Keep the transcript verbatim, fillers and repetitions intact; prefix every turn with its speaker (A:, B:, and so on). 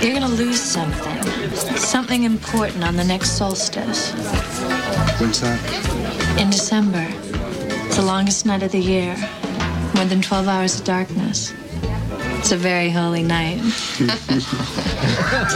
A: You're gonna lose something. Something important on the next solstice.
B: When's that?
A: In December. It's the longest night of the year. More than twelve hours of darkness. It's a very holy night.